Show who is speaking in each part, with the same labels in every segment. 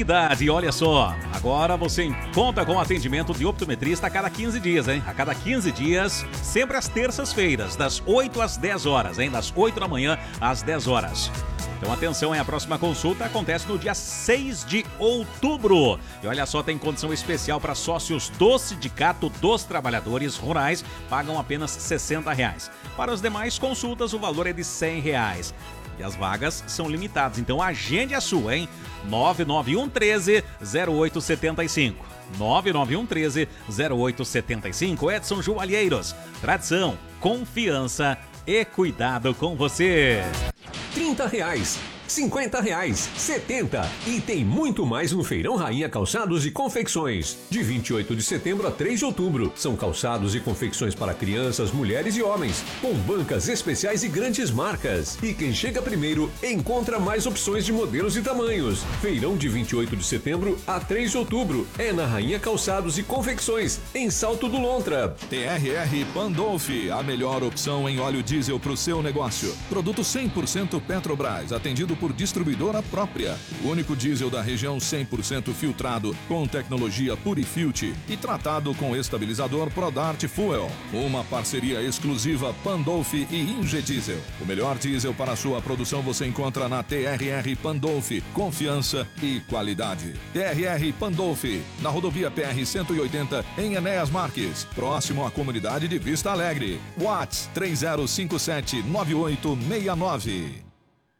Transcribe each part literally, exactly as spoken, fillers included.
Speaker 1: dignidade. E olha só, agora você conta com atendimento de optometrista a cada quinze dias, hein? A cada quinze dias, sempre às terças-feiras, das oito às dez horas, hein? Das oito da manhã às dez horas. Então atenção, hein? A próxima consulta acontece no dia seis de outubro. E olha só, tem condição especial para sócios do Sindicato dos Trabalhadores Rurais, pagam apenas sessenta reais. Para as demais consultas, o valor é de cem reais. E as vagas são limitadas, então agende a sua, hein? nove nove um um três zero oito sete cinco. nove nove um um três zero oito sete cinco. Edson Joalheiros. Tradição, confiança e cuidado com você.
Speaker 2: trinta reais, cinquenta reais, setenta e tem muito mais no Feirão Rainha Calçados e Confecções. De vinte e oito de setembro a três de outubro. São calçados e confecções para crianças, mulheres e homens, com bancas especiais e grandes marcas. E quem chega primeiro encontra mais opções de modelos e tamanhos. Feirão de vinte e oito de setembro a três de outubro. É na Rainha Calçados e Confecções, em Salto do Lontra.
Speaker 3: T R R Pandolfi, a melhor opção em óleo diesel para o seu negócio. Produto cem por cento Petrobras, atendido por distribuidora própria. O único diesel da região cem por cento filtrado com tecnologia Purifilt e tratado com estabilizador Prodart Fuel. Uma parceria exclusiva Pandolfi e Ingediesel. O melhor diesel para a sua produção você encontra na T R R Pandolfi. Confiança e qualidade. T R R Pandolfi, na rodovia P R cento e oitenta em Enéas Marques, próximo à comunidade de Vista Alegre. WhatsApp três zero cinco sete nove oito seis nove.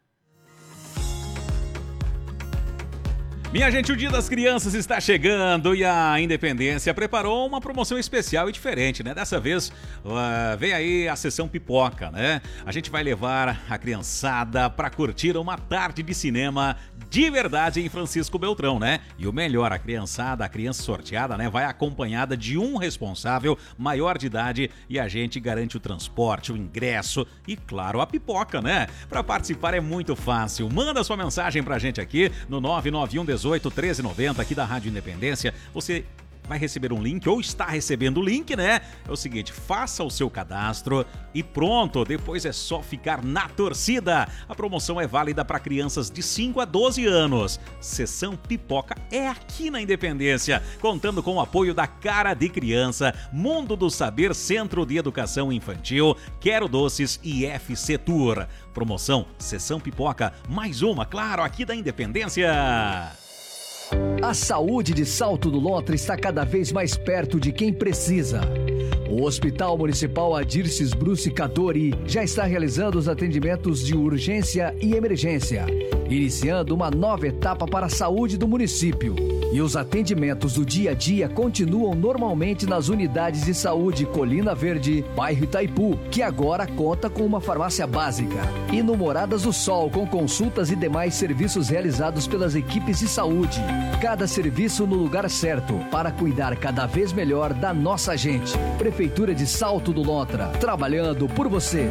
Speaker 1: Minha gente, o Dia das Crianças está chegando e a Independência preparou uma promoção especial e diferente, né? Dessa vez, uh, vem aí a sessão pipoca, né? A gente vai levar a criançada para curtir uma tarde de cinema de verdade em Francisco Beltrão, né? E o melhor, a criançada, a criança sorteada, né? Vai acompanhada de um responsável maior de idade e a gente garante o transporte, o ingresso e, claro, a pipoca, né? Para participar é muito fácil. Manda sua mensagem pra gente aqui no nove nove um dezoito, treze noventa aqui da Rádio Independência. Você vai receber um link ou está recebendo o link, né? É o seguinte, faça o seu cadastro e pronto, depois é só ficar na torcida. A promoção é válida para crianças de cinco a doze anos. Sessão pipoca é aqui na Independência, contando com o apoio da Cara de Criança, Mundo do Saber, Centro de Educação Infantil, Quero Doces e F C Tour. Promoção Sessão Pipoca, mais uma, claro, aqui da Independência.
Speaker 4: A saúde de Salto do Lontra está cada vez mais perto de quem precisa. O Hospital Municipal Adirces Bruce Cadori já está realizando os atendimentos de urgência e emergência, iniciando uma nova etapa para a saúde do município. E os atendimentos do dia a dia continuam normalmente nas unidades de saúde Colina Verde, bairro Itaipu, que agora conta com uma farmácia básica. E no Moradas do Sol, com consultas e demais serviços realizados pelas equipes de saúde. Cada serviço no lugar certo, para cuidar cada vez melhor da nossa gente. Prefeitura de Salto do Lontra, trabalhando por você.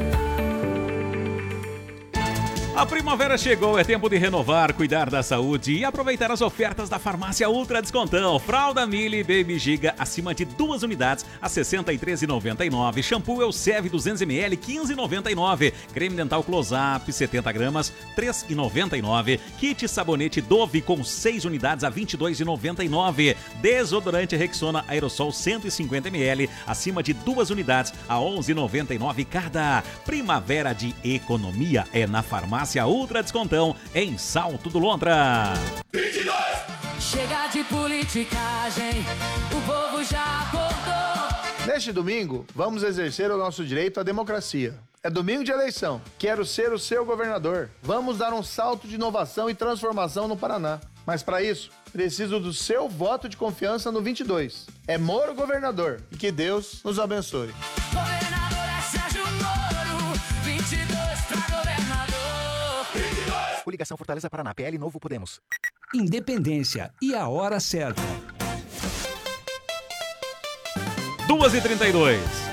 Speaker 1: A primavera chegou, é tempo de renovar, cuidar da saúde e aproveitar as ofertas da Farmácia Ultra Descontão. Fralda Mili Baby Giga acima de duas unidades a sessenta e três reais e noventa e nove centavos. Shampoo Elseve duzentos mililitros quinze reais e noventa e nove centavos. Creme dental Close-Up setenta gramas três reais e noventa e nove centavos. Kit sabonete Dove com seis unidades a vinte e dois reais e noventa e nove centavos. Desodorante Rexona Aerosol cento e cinquenta mililitros acima de duas unidades a onze reais e noventa e nove centavos cada. Primavera de economia é na Farmácia Ultra Descontão, em Salto do Lontra.
Speaker 5: vinte e dois Chega de politicagem, o povo já acordou.
Speaker 6: Neste domingo, vamos exercer o nosso direito à democracia. É domingo de eleição. Quero ser o seu governador. Vamos dar um salto de inovação e transformação no Paraná. Mas para isso, preciso do seu voto de confiança no vinte e dois. É Moro governador. E que Deus nos abençoe.
Speaker 5: Governador é Sérgio Moro, vinte e dois pra governador. vinte e dois
Speaker 7: Coligação Fortaleza Paraná, P L Novo Podemos.
Speaker 4: Independência e a hora certa.
Speaker 1: duas e trinta e dois.